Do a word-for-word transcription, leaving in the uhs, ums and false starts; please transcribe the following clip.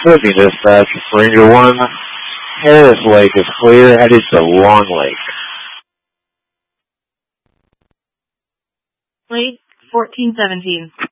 Flipping dispatch, Ranger one, Harris Lake is clear, headed to Long Lake. Lake fourteen seventeen.